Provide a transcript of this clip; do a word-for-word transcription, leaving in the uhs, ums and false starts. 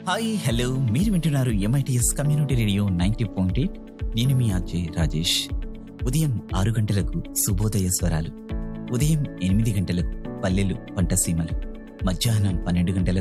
Hi hello మీరు వింటున్నారు MITS community radio ninety point eight. నేను మీ ఆర్జే రాజేష్. ఉదయం ఆరు గంటలకు శుభోదయ స్వరాలు, ఉదయం ఎనిమిది గంటలకు పల్లెలు పంటసీమలు, మధ్యాహ్నం పన్నెండు గంటలకు